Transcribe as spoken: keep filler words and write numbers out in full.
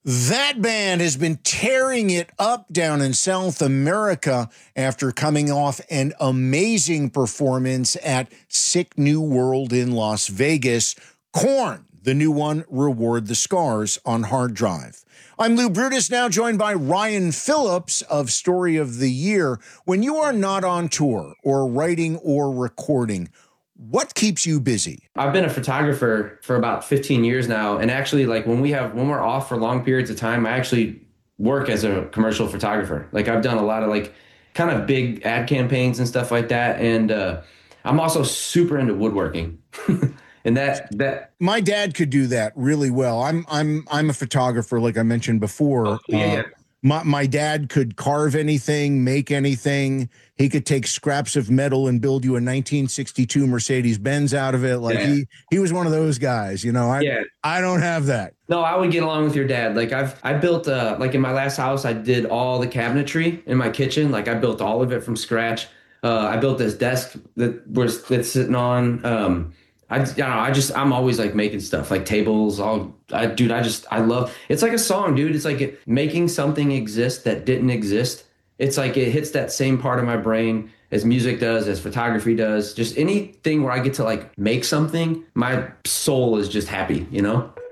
That band has been tearing it up down in South America after coming off an amazing performance at Sick New World in Las Vegas. Korn, the new one, Reward the Scars on hard drive. I'm Lou Brutus, now joined by Ryan Phillips of Story of the Year. When you are not on tour or writing or recording, what keeps you busy? I've been a photographer for about fifteen years now. And actually, like when we have, when we're off for long periods of time, I actually work as a commercial photographer. Like I've done a lot of like kind of big ad campaigns and stuff like that. And uh, I'm also super into woodworking. And that, that my dad could do that really well. I'm, I'm, I'm a photographer, like I mentioned before. Oh, yeah, yeah. Uh, My, my dad could carve anything, make anything. He could take scraps of metal and build you a nineteen sixty-two Mercedes-Benz out of it. Like yeah. he he was one of those guys, you know. I yeah. I don't have that. No, I would get along with your dad. Like I've I built uh like in my last house, I did all the cabinetry in my kitchen. Like I built all of it from scratch. Uh, I built this desk that was that's sitting on. Um, I, I don't know. I just, I'm always like making stuff like tables. All, I, dude, I just, I love, it's like a song, dude. It's like it, making something exist that didn't exist. It's like it hits that same part of my brain as music does, as photography does. Just anything where I get to like make something, my soul is just happy, you know?